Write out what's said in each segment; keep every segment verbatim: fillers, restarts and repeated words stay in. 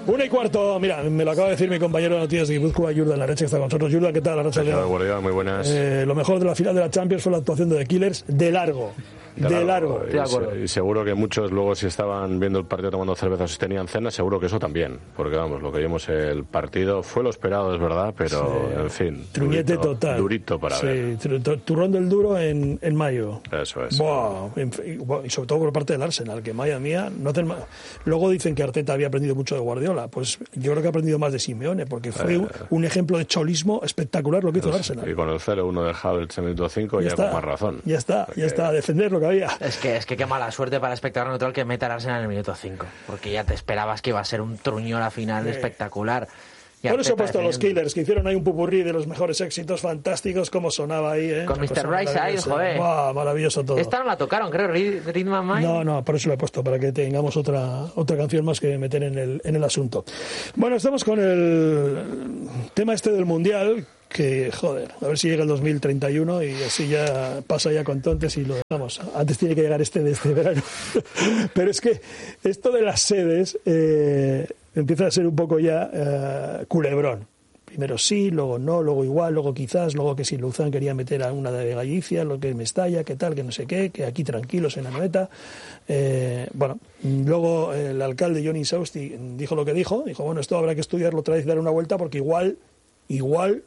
Una y cuarto, mira, me lo acaba de decir mi compañero de noticias de Guipúzcoa, Jurdan Larreche, que está con nosotros. Jurdan, ¿qué tal? Hola, muy buenas. Eh, lo mejor de la final de la Champions fue la actuación de The Killers, de largo. De, de largo. largo. Y, y seguro que muchos luego, si estaban viendo el partido tomando cervezas, si tenían cena, seguro que eso también. Porque vamos, lo que vimos el partido fue lo esperado, es verdad, pero sí, en fin. Truñete durito, total. Durito para sí, ver. Turrón del duro en, en mayo. Eso es. Buah, y sobre todo por parte del Arsenal, que Maya mía. No hacen más. Luego dicen que Arteta había aprendido mucho de Guardiola. Pues yo creo que ha aprendido más de Simeone, porque fue eh, un, un ejemplo de cholismo espectacular lo que hizo el Arsenal. Y con el cero uno de Havertz en el minuto cinco ya, ya con más razón. Ya está, porque... ya está, a defender lo que había. Es que, es que qué mala suerte para el espectador neutral que meta al Arsenal en el minuto cinco, porque ya te esperabas que iba a ser un truño a la final sí. espectacular. Y por eso he puesto a los Killers, que hicieron ahí un popurrí de los mejores éxitos fantásticos, como sonaba ahí, ¿eh? Con mister Brightside, joder. Wow, maravilloso todo. Esta no la tocaron, creo, Rhythm and Mind. No, no, por eso lo he puesto, para que tengamos otra otra canción más que meter en el, en el asunto. Bueno, estamos con el tema este del Mundial, que, joder, a ver si llega el dos mil treinta y uno y así ya pasa ya cuanto antes y lo dejamos. Antes tiene que llegar este de este verano. Pero es que esto de las sedes eh, empieza a ser un poco ya eh, culebrón. Primero sí, luego no, luego igual, luego quizás, luego que si Luzán quería meter a una de Galicia, lo que Mestalla, que tal, que no sé qué, que aquí tranquilos en Anoeta. Eh, bueno, luego el alcalde Johnny Sausti dijo lo que dijo, dijo, bueno, esto habrá que estudiarlo otra vez y dar una vuelta porque igual, igual...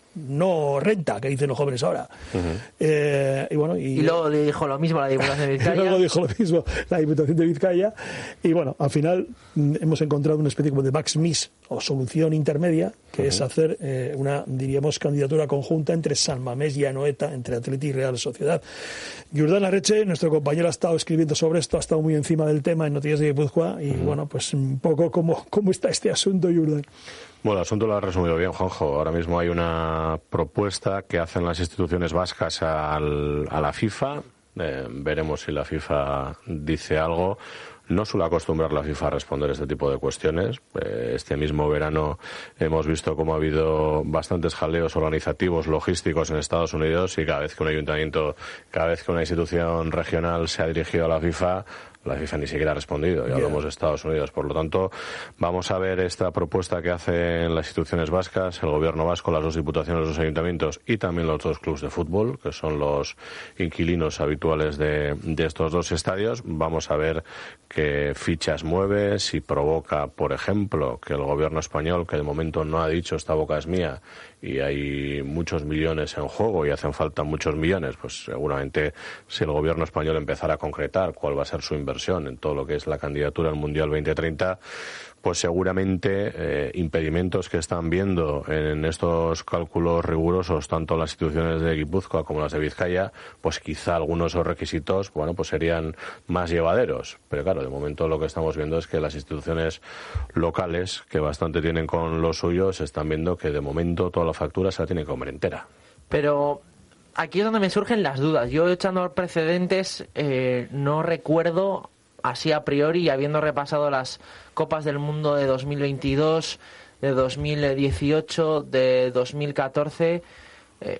no renta, que dicen los jóvenes ahora. Uh-huh. Eh, y bueno, y, y luego le dijo lo mismo la Diputación de Vizcaya. Y luego dijo lo mismo la Diputación de Vizcaya. Y bueno, al final hemos encontrado una especie como de max miss o solución intermedia, que uh-huh. es hacer eh, una, diríamos, candidatura conjunta entre San Mamés y Anoeta, entre Atleti y Real Sociedad. Jurdan Larreche, nuestro compañero, ha estado escribiendo sobre esto, ha estado muy encima del tema en Noticias de Guipúzcoa. Y uh-huh. bueno, pues un poco cómo, cómo está este asunto, Jurdan. Bueno, el asunto lo has resumido bien, Juanjo. Ahora mismo hay una propuesta que hacen las instituciones vascas al, a la FIFA. Eh, veremos si la FIFA dice algo. No suele acostumbrar la FIFA a responder este tipo de cuestiones. Eh, este mismo verano hemos visto cómo ha habido bastantes jaleos organizativos, logísticos en Estados Unidos, y cada vez que un ayuntamiento, cada vez que una institución regional se ha dirigido a la FIFA, la FIFA ni siquiera ha respondido, ya yeah. hablamos de Estados Unidos. Por lo tanto, vamos a ver esta propuesta que hacen las instituciones vascas, el gobierno vasco, las dos diputaciones, los ayuntamientos y también los dos clubes de fútbol, que son los inquilinos habituales de, de estos dos estadios. Vamos a ver qué fichas mueve, si provoca, por ejemplo, que el gobierno español, que de momento no ha dicho esta boca es mía, y hay muchos millones en juego y hacen falta muchos millones, pues seguramente si el gobierno español empezara a concretar cuál va a ser su inversión en todo lo que es la candidatura al Mundial veinte treinta, pues seguramente eh, impedimentos que están viendo en estos cálculos rigurosos tanto las instituciones de Guipúzcoa como las de Vizcaya, pues quizá algunos de esos requisitos, bueno, pues serían más llevaderos. Pero claro, de momento lo que estamos viendo es que las instituciones locales, que bastante tienen con los suyos, están viendo que de momento toda la factura se la tiene que comer entera. Pero aquí es donde me surgen las dudas. Yo, echando precedentes, eh, no recuerdo así a priori, habiendo repasado las Copas del Mundo de dos mil veintidós, de dos mil dieciocho, de dos mil catorce, eh,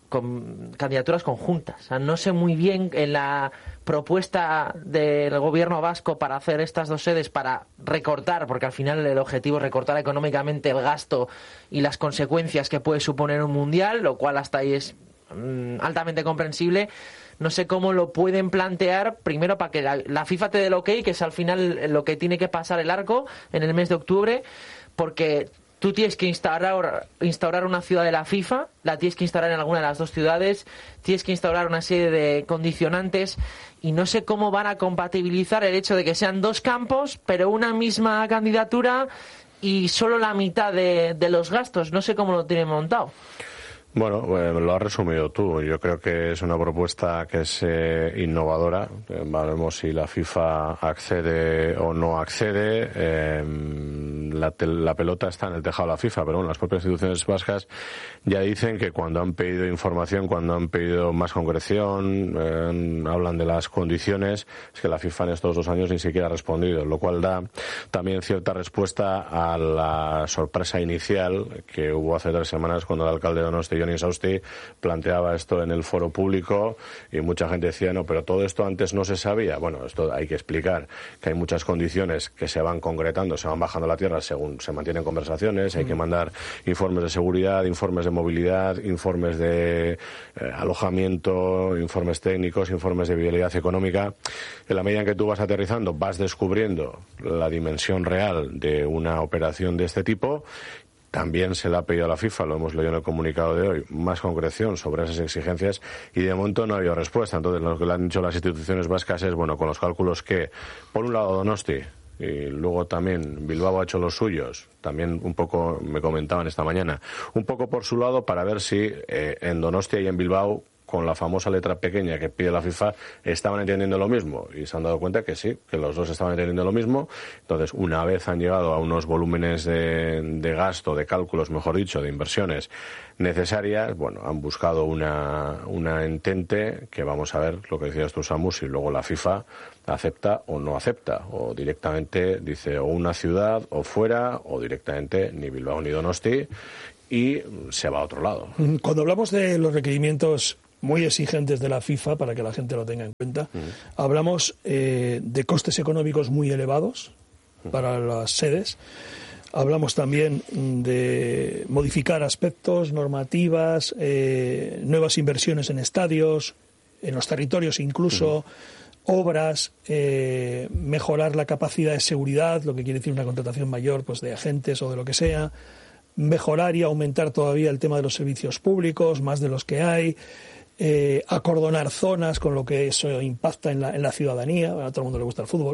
con candidaturas conjuntas. O sea, no sé muy bien en la propuesta del gobierno vasco para hacer estas dos sedes, para recortar, porque al final el objetivo es recortar económicamente el gasto y las consecuencias que puede suponer un mundial, lo cual hasta ahí es mm, altamente comprensible. No sé cómo lo pueden plantear, primero para que la, la FIFA te dé el ok, que es al final lo que tiene que pasar el arco en el mes de octubre, porque tú tienes que instaurar, instaurar una ciudad de la FIFA, la tienes que instaurar en alguna de las dos ciudades, tienes que instaurar una serie de condicionantes, y no sé cómo van a compatibilizar el hecho de que sean dos campos, pero una misma candidatura y solo la mitad de, de los gastos. No sé cómo lo tienen montado. Bueno, eh, lo has resumido tú. Yo creo que es una propuesta que es eh, innovadora. Eh, veremos si la FIFA accede o no accede. Eh, la, la pelota está en el tejado de la FIFA, pero bueno, las propias instituciones vascas ya dicen que cuando han pedido información, cuando han pedido más concreción, eh, hablan de las condiciones, es que la FIFA en estos dos años ni siquiera ha respondido, lo cual da también cierta respuesta a la sorpresa inicial que hubo hace tres semanas cuando el alcalde de Donosti, Jon Insausti, planteaba esto en el foro público y mucha gente decía, no, pero todo esto antes no se sabía. Bueno, esto hay que explicar que hay muchas condiciones que se van concretando, se van bajando a la tierra según se mantienen conversaciones, hay que mandar informes de seguridad, informes de movilidad, informes de eh, alojamiento, informes técnicos, informes de viabilidad económica. En la medida en que tú vas aterrizando, vas descubriendo la dimensión real de una operación de este tipo. También se le ha pedido a la FIFA, lo hemos leído en el comunicado de hoy, más concreción sobre esas exigencias y de momento no ha habido respuesta. Entonces, lo que le han dicho las instituciones vascas es, bueno, con los cálculos que, por un lado, Donosti, y luego también Bilbao ha hecho los suyos, también un poco me comentaban esta mañana, un poco por su lado para ver si eh, en Donostia y en Bilbao, con la famosa letra pequeña que pide la FIFA, estaban entendiendo lo mismo y se han dado cuenta que sí, que los dos estaban entendiendo lo mismo. Entonces, una vez han llegado a unos volúmenes de, de gasto, de cálculos, mejor dicho, de inversiones necesarias, bueno, han buscado una, una entente que vamos a ver lo que decías tú, Samu, si luego la FIFA acepta o no acepta, o directamente dice o una ciudad o fuera, o directamente ni Bilbao ni Donosti y se va a otro lado. Cuando hablamos de los requerimientos muy exigentes de la FIFA, para que la gente lo tenga en cuenta, uh-huh. hablamos eh, de costes económicos muy elevados uh-huh. para las sedes. Hablamos también de modificar aspectos, normativas, eh, nuevas inversiones en estadios, en los territorios incluso, uh-huh. obras, eh, mejorar la capacidad de seguridad, lo que quiere decir una contratación mayor pues de agentes o de lo que sea, mejorar y aumentar todavía el tema de los servicios públicos, más de los que hay, eh, acordonar zonas, con lo que eso impacta en la, en la ciudadanía. A todo el mundo le gusta el fútbol.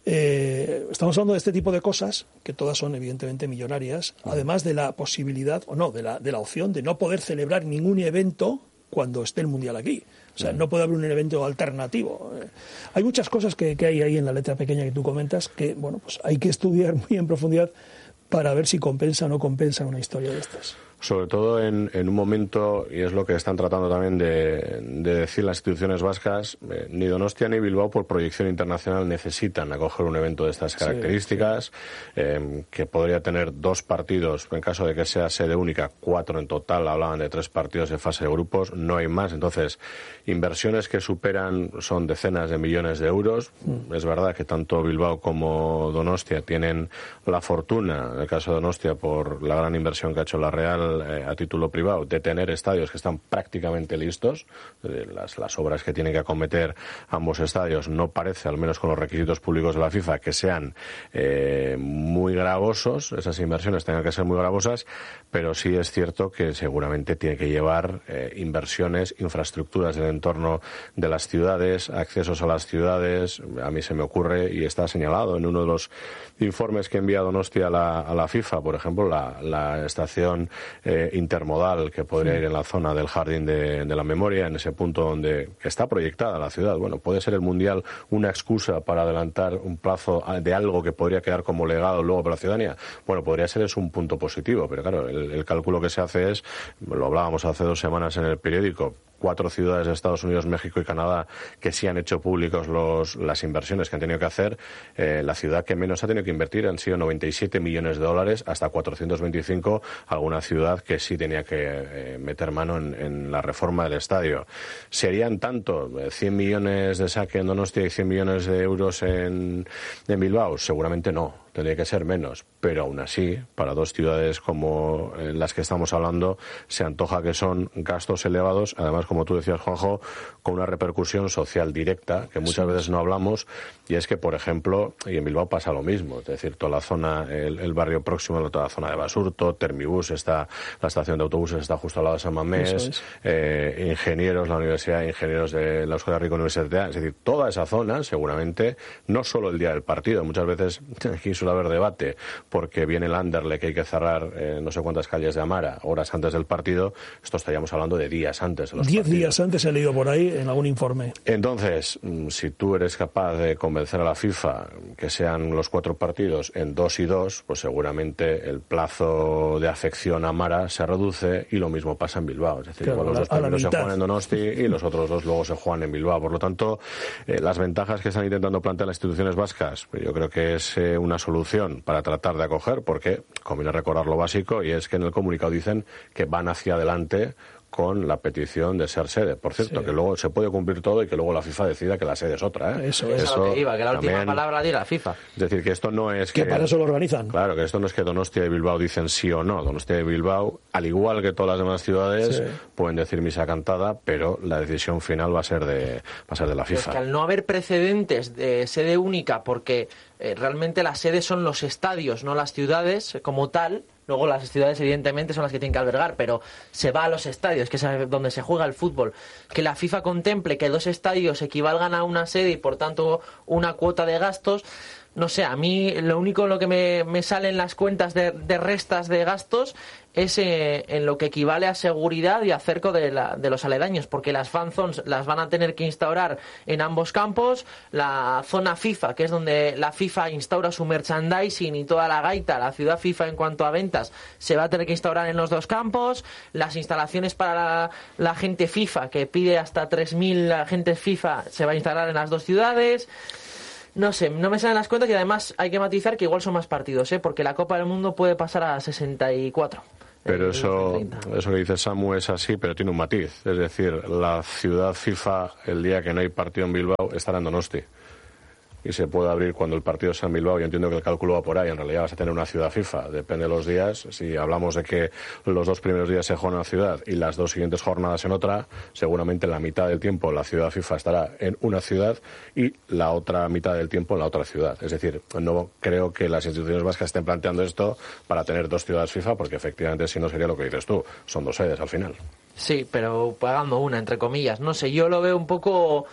Eh, estamos hablando de este tipo de cosas, que todas son evidentemente millonarias, además de la posibilidad, o no, de la, de la opción de no poder celebrar ningún evento cuando esté el Mundial aquí. O sea, no puede haber un evento alternativo. Eh, hay muchas cosas que, que hay ahí en la letra pequeña que tú comentas que, bueno, pues hay que estudiar muy en profundidad para ver si compensa o no compensa una historia de estas. Sobre todo en, en un momento, y es lo que están tratando también de, de decir las instituciones vascas, eh, ni Donostia ni Bilbao por proyección internacional necesitan acoger un evento de estas características, sí, sí. Eh, que podría tener dos partidos, en caso de que sea sede única, cuatro en total, hablaban de tres partidos de fase de grupos, no hay más. Entonces, inversiones que superan son decenas de millones de euros. Mm. Es verdad que tanto Bilbao como Donostia tienen la fortuna, en el caso de Donostia, por la gran inversión que ha hecho la Real a título privado, de tener estadios que están prácticamente listos. Las, las obras que tienen que acometer ambos estadios no parece, al menos con los requisitos públicos de la FIFA, que sean eh, muy gravosos, esas inversiones tengan que ser muy gravosas, pero sí es cierto que seguramente tiene que llevar eh, inversiones, infraestructuras del entorno de las ciudades, accesos a las ciudades. A mí se me ocurre, y está señalado en uno de los informes que envía Donostia a la, a la FIFA, por ejemplo, la, la estación Eh, intermodal que podría ir en la zona del Jardín de, de la Memoria, en ese punto donde está proyectada la ciudad. Bueno, puede ser el Mundial una excusa para adelantar un plazo de algo que podría quedar como legado luego para la ciudadanía. Bueno, podría ser eso un punto positivo, pero claro, el, el cálculo que se hace es, lo hablábamos hace dos semanas en el periódico, cuatro ciudades de Estados Unidos, México y Canadá que sí han hecho públicos los, las inversiones que han tenido que hacer. Eh, la ciudad que menos ha tenido que invertir han sido noventa y siete millones de dólares, hasta cuatrocientos veinticinco alguna ciudad que sí tenía que eh, meter mano en, en la reforma del estadio. ¿Serían tanto? ¿cien millones de saque en Donostia y cien millones de euros en, en Bilbao? Seguramente no. Tendría que ser menos, pero aún así, para dos ciudades como eh, las que estamos hablando, se antoja que son gastos elevados, además, como tú decías, Juanjo, con una repercusión social directa, que muchas sí. veces no hablamos, y es que, por ejemplo, y en Bilbao pasa lo mismo, es decir, toda la zona, el, el barrio próximo, toda la zona de Basurto, Termibus, está, la estación de autobuses está justo al lado de San Mamés, es. eh, ingenieros, la Universidad de Ingenieros de la Euskal Herriko Universidad, es decir, toda esa zona, seguramente, no solo el día del partido, muchas veces aquí suele haber debate porque viene el Anderlecht que hay que cerrar eh, no sé cuántas calles de Amara horas antes del partido. Esto estaríamos hablando de días antes de los Diez partidos. días antes he leído por ahí en algún informe. Entonces, si tú eres capaz de convencer a la FIFA que sean los cuatro partidos en dos y dos, pues seguramente el plazo de afección a Amara se reduce y lo mismo pasa en Bilbao. Es decir, claro, los dos primeros se juegan en Donosti y los otros dos luego se juegan en Bilbao. Por lo tanto, eh, las ventajas que están intentando plantear las instituciones vascas, yo creo que es eh, una solución solución para tratar de acoger, porque conviene recordar lo básico, y es que en el comunicado dicen que van hacia adelante con la petición de ser sede. Por cierto, sí. que luego se puede cumplir todo y que luego la FIFA decida que la sede es otra. ¿eh? Eso es. Eso lo que iba, que la también, última palabra la diga la FIFA. Es decir, que esto no es que... que... para eso lo organizan. Claro, que esto no es que Donostia y Bilbao dicen sí o no. Donostia y Bilbao, al igual que todas las demás ciudades, sí. pueden decir misa cantada, pero la decisión final va a ser de, va a ser de la FIFA. Es que al no haber precedentes de sede única, porque eh, realmente las sedes son los estadios, no las ciudades como tal. Luego las ciudades evidentemente son las que tienen que albergar, pero se va a los estadios, que es donde se juega el fútbol. Que la FIFA contemple que dos estadios equivalgan a una sede y por tanto una cuota de gastos, no sé, a mí lo único en lo que me, me salen las cuentas de, de restas de gastos es eh, en lo que equivale a seguridad y a cerco de, la, de los aledaños, porque las fan zones las van a tener que instaurar en ambos campos. La zona FIFA, que es donde la FIFA instaura su merchandising y toda la gaita, la ciudad FIFA en cuanto a ventas, se va a tener que instaurar en los dos campos. Las instalaciones para la, la gente FIFA, que pide hasta tres mil agentes FIFA, se va a instalar en las dos ciudades. No sé, no me salen las cuentas, y además hay que matizar que igual son más partidos, ¿eh? Porque la Copa del Mundo puede pasar a sesenta y cuatro. Pero eso, eso que dice Samu es así, pero tiene un matiz. Es decir, la ciudad FIFA, el día que no hay partido en Bilbao, estará en Donosti. Y se puede abrir cuando el partido sea en Bilbao. Yo entiendo que el cálculo va por ahí. En realidad vas a tener una ciudad FIFA. Depende de los días. Si hablamos de que los dos primeros días se juega en una ciudad y las dos siguientes jornadas en otra, seguramente en la mitad del tiempo la ciudad FIFA estará en una ciudad y la otra mitad del tiempo en la otra ciudad. Es decir, no creo que las instituciones vascas estén planteando esto para tener dos ciudades FIFA, porque efectivamente si no sería lo que dices tú. Son dos sedes al final. Sí, pero pagando una, entre comillas. No sé, yo lo veo un poco...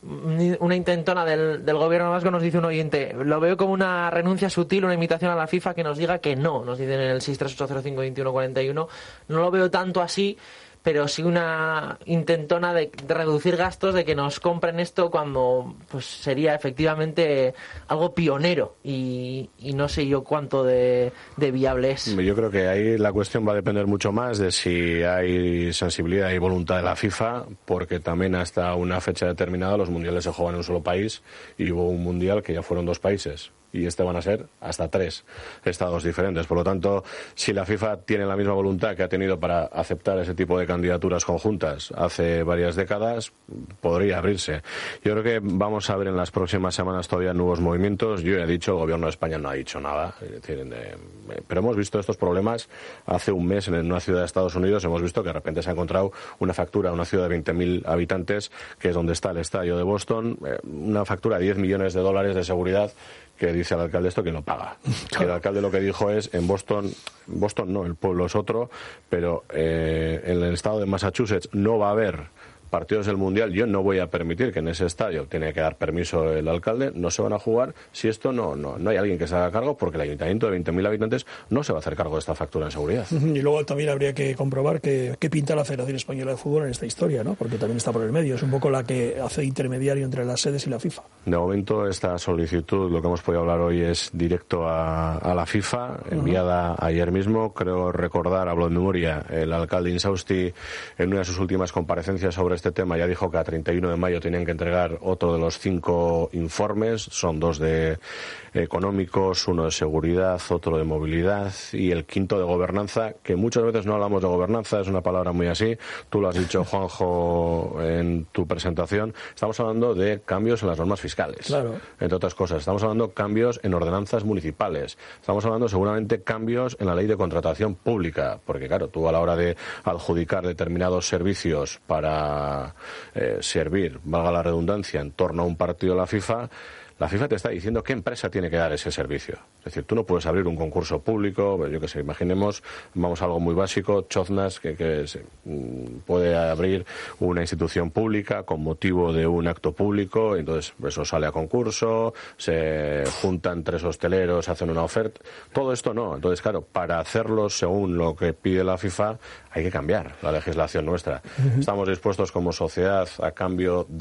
una intentona del, del gobierno vasco, nos dice un oyente. Lo veo como una renuncia sutil, una invitación a la FIFA que nos diga que no. Nos dicen en el seis tres ocho cero cinco dos uno cuatro uno. No lo veo tanto así, pero sí una intentona de, de reducir gastos, de que nos compren esto cuando pues sería efectivamente algo pionero, y, y no sé yo cuánto de, de viable es. Yo creo que ahí la cuestión va a depender mucho más de si hay sensibilidad y voluntad de la FIFA, porque también hasta una fecha determinada los mundiales se juegan en un solo país, y hubo un mundial que ya fueron dos países. Y este van a ser hasta tres estados diferentes. Por lo tanto, si la FIFA tiene la misma voluntad que ha tenido para aceptar ese tipo de candidaturas conjuntas hace varias décadas, podría abrirse. Yo creo que vamos a ver en las próximas semanas todavía nuevos movimientos. Yo ya he dicho, el gobierno de España no ha dicho nada. Es decir, eh, pero hemos visto estos problemas hace un mes en una ciudad de Estados Unidos. Hemos visto que de repente se ha encontrado una factura a una ciudad de veinte mil habitantes, que es donde está el estadio de Boston, eh, una factura de diez millones de dólares de seguridad, que dice al alcalde esto que no paga. El alcalde lo que dijo es, en Boston, Boston no, el pueblo es otro, pero eh, en el estado de Massachusetts no va a haber partidos del Mundial. Yo no voy a permitir que en ese estadio, tiene que dar permiso el alcalde, no se van a jugar si esto no no no hay alguien que se haga cargo, porque el ayuntamiento de veinte mil habitantes no se va a hacer cargo de esta factura en seguridad. Y luego también habría que comprobar qué pinta la Federación Española de Fútbol en esta historia, ¿no? Porque también está por el medio, es un poco la que hace intermediario entre las sedes y la FIFA. De momento esta solicitud, lo que hemos podido hablar hoy, es directo a, a la FIFA, enviada uh-huh. ayer mismo. Creo recordar, hablo de memoria, el alcalde Insausti en una de sus últimas comparecencias sobre este tema ya dijo que a treinta y uno de mayo tenían que entregar otro de los cinco informes. Son dos de económicos, uno de seguridad, otro de movilidad y el quinto de gobernanza, que muchas veces no hablamos de gobernanza, es una palabra muy así. Tú lo has dicho, Juanjo, en tu presentación. Estamos hablando de cambios en las normas fiscales, claro, entre otras cosas. Estamos hablando de cambios en ordenanzas municipales. Estamos hablando seguramente cambios en la ley de contratación pública, porque claro, tú a la hora de adjudicar determinados servicios para Eh, servir, valga la redundancia, en torno a un partido de la FIFA, la FIFA te está diciendo qué empresa tiene que dar ese servicio. Es decir, tú no puedes abrir un concurso público, yo que sé, imaginemos, vamos a algo muy básico, Choznas, que, que se, puede abrir una institución pública con motivo de un acto público, entonces eso sale a concurso, se juntan tres hosteleros, hacen una oferta. Todo esto no. Entonces, claro, para hacerlo según lo que pide la FIFA, hay que cambiar la legislación nuestra. Uh-huh. Estamos dispuestos como sociedad, a cambio de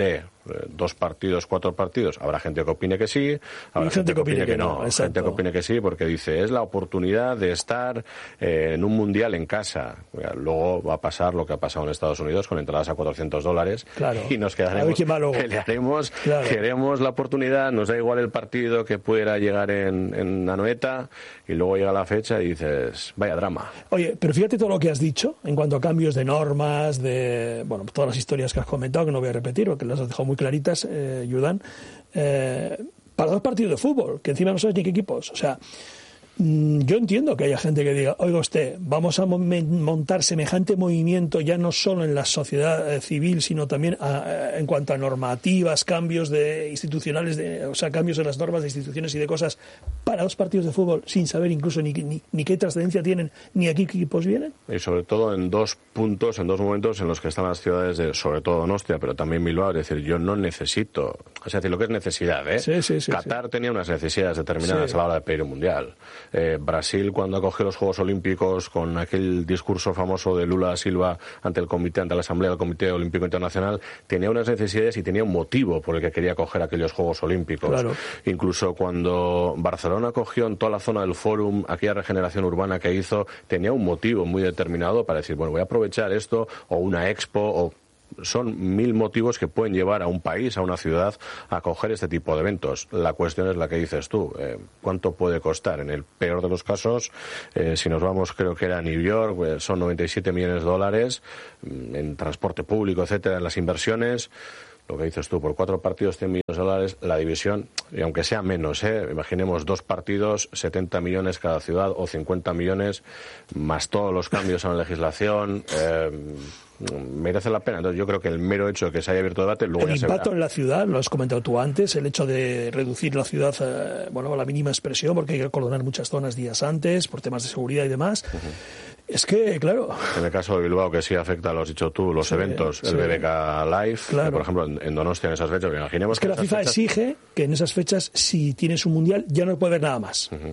dos partidos, cuatro partidos, habrá gente que opine que sí, habrá gente, gente que opine que, que no, no gente que opine que sí, porque dice, es la oportunidad de estar eh, en un mundial en casa. Luego va a pasar lo que ha pasado en Estados Unidos con entradas a cuatrocientos dólares, claro. y nos quedaremos, pelearemos, claro. queremos la oportunidad, nos da igual el partido que pudiera llegar en, en Anoeta, y luego llega la fecha y dices, vaya drama. Oye, pero fíjate todo lo que has dicho en cuanto a cambios de normas, de, bueno, todas las historias que has comentado, que no voy a repetir, porque las has dejado muy claritas, eh, Jordán, eh, para dos partidos de fútbol, que encima no sabes ni qué equipos. O sea, mmm, yo entiendo que haya gente que diga, oiga usted, vamos a montar semejante movimiento ya no solo en la sociedad eh, civil, sino también a, a, en cuanto a normativas, cambios de institucionales, de, o sea, cambios en las normas de instituciones y de cosas, para dos partidos de fútbol, sin saber incluso ni, ni, ni qué trascendencia tienen, ni a qué equipos vienen. Y sobre todo en dos puntos, en dos momentos en los que están las ciudades de, sobre todo Donostia, pero también Bilbao, es decir, yo no necesito, o sea, decir, lo que es necesidad, ¿eh? Sí, sí, sí, Qatar sí. tenía unas necesidades determinadas sí. a la hora de pedir un mundial. Eh, Brasil, cuando acogió los Juegos Olímpicos con aquel discurso famoso de Lula da Silva ante el comité, ante la Asamblea del Comité Olímpico Internacional, tenía unas necesidades y tenía un motivo por el que quería acoger aquellos Juegos Olímpicos. Claro. Incluso cuando Barcelona acogió en toda la zona del Fórum aquella regeneración urbana que hizo, tenía un motivo muy determinado para decir, bueno, voy a aprovechar esto, o una expo, o son mil motivos que pueden llevar a un país, a una ciudad, a acoger este tipo de eventos. La cuestión es la que dices tú, eh, ¿cuánto puede costar? En el peor de los casos, eh, si nos vamos, creo que era New York, pues son noventa y siete millones de dólares en transporte público, etcétera, en las inversiones. Lo que dices tú, por cuatro partidos, cien millones de dólares, la división, y aunque sea menos, ¿eh? Imaginemos dos partidos, setenta millones cada ciudad, o cincuenta millones, más todos los cambios en la legislación, eh, merece la pena. Entonces yo creo que el mero hecho de que se haya abierto debate, luego el ya impacto se en la ciudad, lo has comentado tú antes, el hecho de reducir la ciudad, eh, bueno, a la mínima expresión, porque hay que acordonar muchas zonas días antes, por temas de seguridad y demás. Uh-huh. Es que, claro... En el caso de Bilbao, que sí afecta, lo has dicho tú, los sí, eventos, sí. el B B K Live, claro. que, por ejemplo, en, en Donostia, en esas fechas, imaginemos... Es que, que la FIFA fechas... exige que en esas fechas, si tienes un mundial, ya no puede haber nada más. Uh-huh.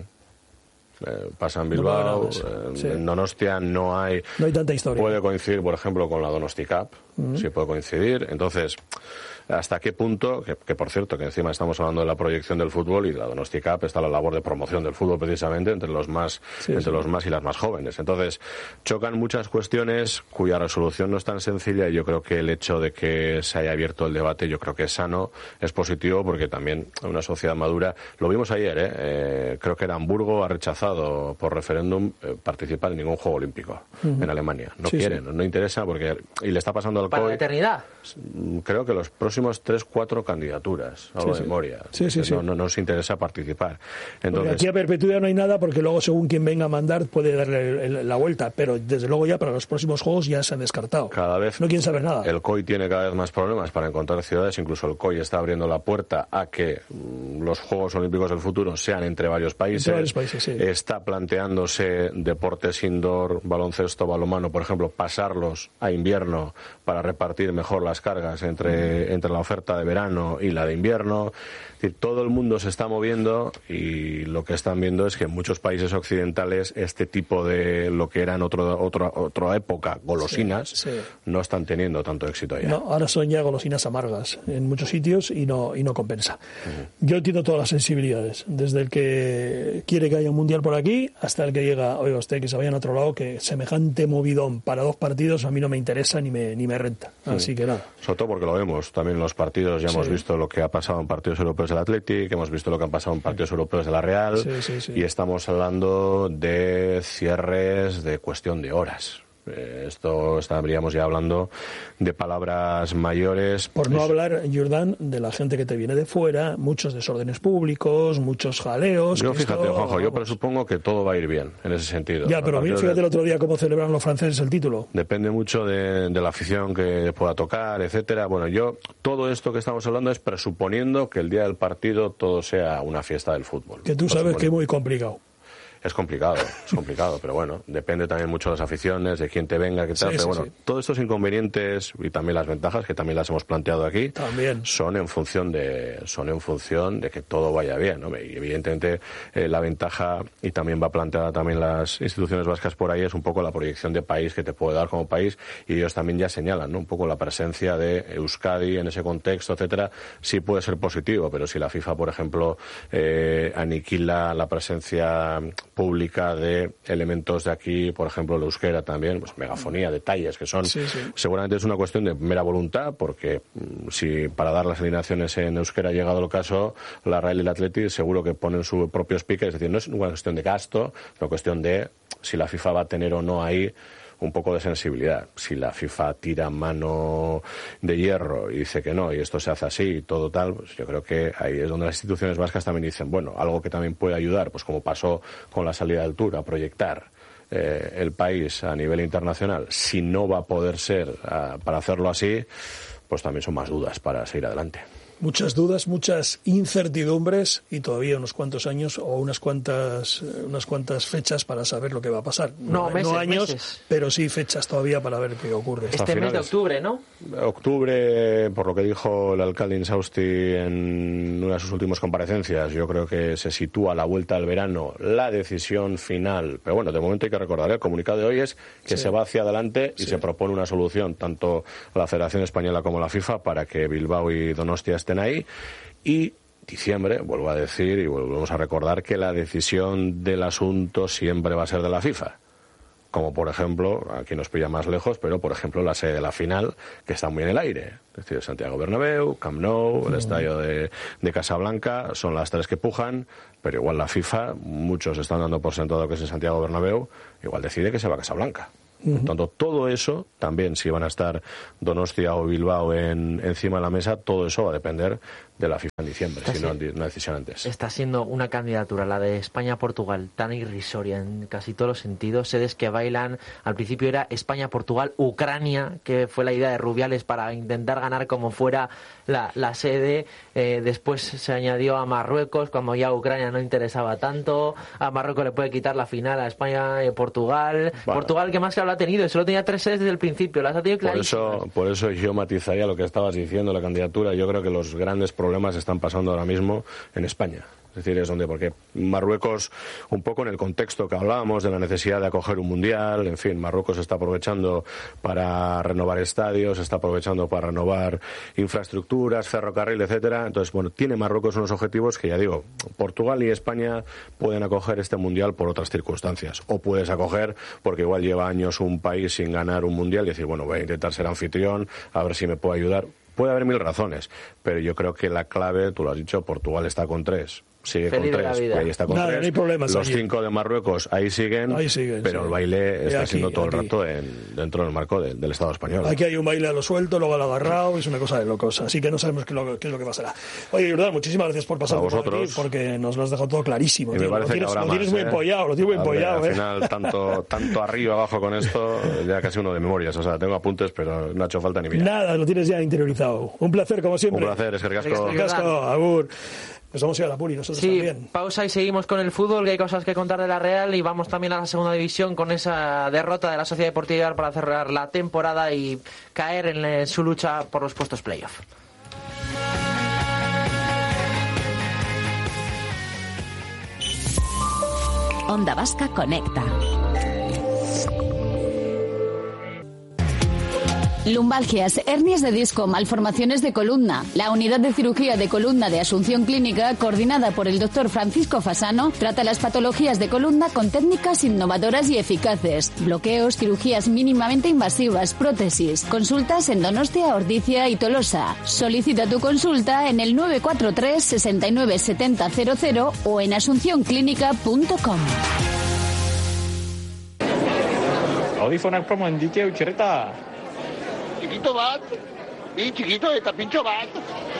Eh, pasa en Bilbao, no eh, sí. en Donostia no hay... No hay tanta historia. Puede coincidir, por ejemplo, con la Donosti Cup, uh-huh. sí puede coincidir. Entonces, ¿hasta qué punto? Que, que por cierto, que encima estamos hablando de la proyección del fútbol, y la Donosti Cup está la labor de promoción del fútbol precisamente entre los más, sí, entre sí. los más y las más jóvenes. Entonces, chocan muchas cuestiones cuya resolución no es tan sencilla, y yo creo que el hecho de que se haya abierto el debate, yo creo que es sano, es positivo, porque también una sociedad madura, lo vimos ayer, ¿eh? Eh, creo que era Hamburgo, ha rechazado por referéndum eh, participar en ningún juego olímpico uh-huh. en Alemania. No sí, quieren, sí. no interesa, porque y le está pasando al ¿Para C O I. la eternidad? Creo que los próximos tres, cuatro candidaturas, algo sí, de memoria. Sí, sí, sí. No, no, no nos interesa participar. Entonces, porque aquí a perpetuidad no hay nada, porque luego según quien venga a mandar puede darle el, el, la vuelta, pero desde luego ya para los próximos juegos ya se han descartado. Cada vez no quieren saber nada. El C O I tiene cada vez más problemas para encontrar ciudades, incluso el C O I está abriendo la puerta a que mm, los Juegos Olímpicos del futuro sean entre varios países. Entre varios países, sí. Está planteándose deportes indoor, baloncesto, balonmano, por ejemplo, pasarlos a invierno para repartir mejor las cargas entre, mm. entre la oferta de verano y la de invierno. Es decir, todo el mundo se está moviendo, y lo que están viendo es que en muchos países occidentales este tipo de lo que eran otro, otro, otra época, golosinas, sí, sí. no están teniendo tanto éxito allá. No, ahora son ya golosinas amargas en muchos sitios y no, y no compensa. Uh-huh. Yo entiendo todas las sensibilidades, desde el que quiere que haya un mundial por aquí hasta el que llega, oiga usted, que se vaya a otro lado, que semejante movidón para dos partidos a mí no me interesa ni me, ni me renta. Así uh-huh. que nada. Sobre todo porque lo vemos también en los partidos, ya sí. hemos visto lo que ha pasado en partidos europeos del Athletic, hemos visto lo que han pasado en partidos europeos de la Real, sí, sí, sí. y estamos hablando de cierres de cuestión de horas. Esto estaríamos ya hablando de palabras mayores. Por no hablar, Jordán, de la gente que te viene de fuera, muchos desórdenes públicos, muchos jaleos. Yo fíjate, esto... Juanjo, yo presupongo que todo va a ir bien en ese sentido. Ya, pero fíjate de... el otro día cómo celebraron los franceses el título. Depende mucho de, de la afición que pueda tocar, etcétera. Bueno, yo, todo esto que estamos hablando es presuponiendo que el día del partido todo sea una fiesta del fútbol. Que tú sabes que es muy complicado. Es complicado, es complicado, pero bueno, depende también mucho de las aficiones, de quién te venga, qué tal, Sí, pero sí, bueno, sí. todos estos inconvenientes y también las ventajas, que también las hemos planteado aquí, También. son en función de son en función de que todo vaya bien, ¿no? Y evidentemente eh, la ventaja, y también va planteada también las instituciones vascas por ahí, es un poco la proyección de país que te puede dar como país, y ellos también ya señalan, ¿no? Un poco la presencia de Euskadi en ese contexto, etcétera, sí puede ser positivo, pero si la FIFA, por ejemplo, eh, aniquila la presencia pública de elementos de aquí, por ejemplo, el euskera también, pues megafonía, detalles que son, Sí, sí. seguramente es una cuestión de mera voluntad, porque mm, si para dar las alineaciones en euskera ha llegado el caso, la Real y el Atleti seguro que ponen su propio speaker, es decir, no es una cuestión de gasto, es una cuestión de si la FIFA va a tener o no ahí un poco de sensibilidad. Si la FIFA tira mano de hierro y dice que no, y esto se hace así y todo tal, pues yo creo que ahí es donde las instituciones vascas también dicen, bueno, algo que también puede ayudar, pues como pasó con la salida del Tour, a proyectar eh, el país a nivel internacional. Si no va a poder ser uh, para hacerlo así, pues también son más dudas para seguir adelante. Muchas dudas, muchas incertidumbres y todavía unos cuantos años o unas cuantas unas cuantas fechas para saber lo que va a pasar. No, meses, no años, meses. Pero sí fechas todavía para ver qué ocurre. Este mes de octubre, ¿no? Octubre, por lo que dijo el alcalde Insausti en una de sus últimas comparecencias, yo creo que se sitúa a la vuelta del verano la decisión final. Pero bueno, de momento hay que recordar, el comunicado de hoy es que sí. se va hacia adelante y sí. se propone una solución, tanto la Federación Española como la FIFA, para que Bilbao y Donostia estén ahí. Y diciembre, vuelvo a decir y volvemos a recordar que la decisión del asunto siempre va a ser de la FIFA. Como por ejemplo, aquí nos pilla más lejos, pero por ejemplo la sede de la final, que está muy en el aire. Es decir, Santiago Bernabéu, Camp Nou, el estadio de, de Casablanca, son las tres que pujan, pero igual la FIFA, muchos están dando por sentado que es en Santiago Bernabéu, igual decide que se va a Casablanca. Por tanto, todo eso, también si van a estar Donostia o Bilbao en, encima de la mesa, todo eso va a depender de la FIFA en diciembre, Está si no siendo, una decisión antes. Está siendo una candidatura, la de España-Portugal, tan irrisoria en casi todos los sentidos. Sedes que bailan, al principio era España-Portugal-Ucrania, que fue la idea de Rubiales para intentar ganar como fuera la, la sede. Eh, después se añadió a Marruecos, cuando ya Ucrania no interesaba tanto. A Marruecos le puede quitar la final a España-Portugal. Bueno. Portugal, que más que lo ha tenido, solo tenía tres sedes desde el principio, las ha tenido Por clarísimas. eso, por eso yo matizaría lo que estabas diciendo, la candidatura. Yo creo que los grandes problemas están pasando ahora mismo en España. Es decir, es donde, porque Marruecos, un poco en el contexto que hablábamos de la necesidad de acoger un mundial, en fin, Marruecos está aprovechando para renovar estadios, está aprovechando para renovar infraestructuras, ferrocarril, etcétera. Entonces, bueno, tiene Marruecos unos objetivos que ya digo, Portugal y España pueden acoger este mundial por otras circunstancias. O puedes acoger porque igual lleva años un país sin ganar un mundial y decir, bueno, voy a intentar ser anfitrión, a ver si me puedo ayudar. Puede haber mil razones, pero yo creo que la clave, tú lo has dicho, Portugal está con tres. Sigue Feliz con de la tres, vida. ahí está con Nada, tres. no hay problemas Los allí. cinco de Marruecos ahí siguen, Ahí siguen, pero sí. el baile Y está aquí, siendo todo aquí. el rato en, dentro del marco de- del Estado español. Aquí hay un baile a lo suelto, luego al agarrado, es una cosa de locos. Así que no sabemos qué, lo- qué es lo que pasará. Oye, Jordán, muchísimas gracias por pasar A por vosotros. aquí, porque nos lo has dejado todo clarísimo. Y Tío. me parece Lo tienes, que habrá lo tienes más, muy ¿eh? empollado, lo tienes muy Hombre, empollado. al ¿eh? final, tanto, tanto arriba abajo con esto, ya casi uno de memorias. O sea, tengo apuntes, pero no ha hecho falta ni mirar. Nada, lo tienes ya interiorizado. Un placer, como Un siempre. placer, es que ricasco. Ricasco, agur. Nos vamos a ir a la Puri, nosotros Sí, también. pausa y seguimos con el fútbol, que hay cosas que contar de la Real, y vamos también a la segunda división con esa derrota de la Sociedad Deportiva Eibar para cerrar la temporada y caer en eh, su lucha por los puestos playoff. Onda Vasca Conecta. Lumbalgias, hernias de disco, malformaciones de columna. La unidad de cirugía de columna de Asunción Clínica, coordinada por el doctor Francisco Fasano, trata las patologías de columna con técnicas innovadoras y eficaces. Bloqueos, cirugías mínimamente invasivas, prótesis. Consultas en Donostia, Ordizia y Tolosa. Solicita tu consulta en el nueve cuatro tres, seis nueve siete cero cero cero o en asunción clínica punto com. Audífonak promo dikeu txerreta. Chiquito bat, y chiquito eta pincho bat.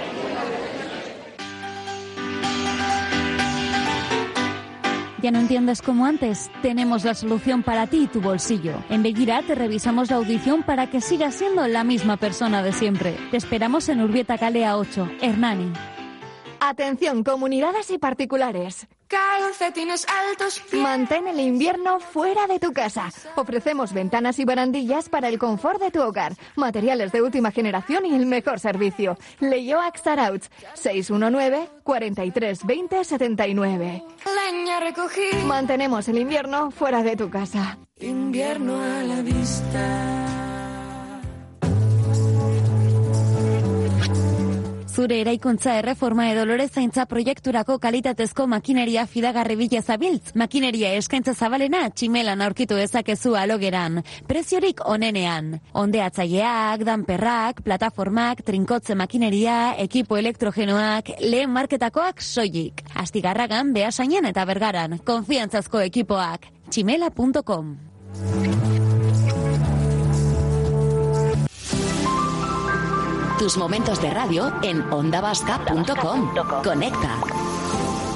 ¿Ya no entiendes como antes? Tenemos la solución para ti y tu bolsillo. En Begira te revisamos la audición para que sigas siendo la misma persona de siempre. Te esperamos en Urbieta Calea ocho, Hernani. Atención, comunidades y particulares. Calcetines altos. Mantén el invierno fuera de tu casa. Ofrecemos ventanas y barandillas para el confort de tu hogar, materiales de última generación y el mejor servicio. Leioac Zarautz, seis uno nueve, cuatro tres dos cero, siete nueve. Leña recogí. Mantenemos el invierno fuera de tu casa. Invierno a la vista. Zure eraikuntza erreforma edo lorezaintza proiekturako kalitatezko makineria fidagarri bila zabiltz. Makineria eskaintza zabalena tximelan aurkitu dezakezu alogeran. Preziorik onenean. Ondeatzaileak, danperrak, plataformak, trinkotze makineria, ekipo elektrogenoak, lehen marketakoak soilik. Astigarragan, Beasainen eta Bergaran. Konfiantzazko ekipoak. tximela punto com. Tus momentos de radio en onda vasca punto com. Conecta.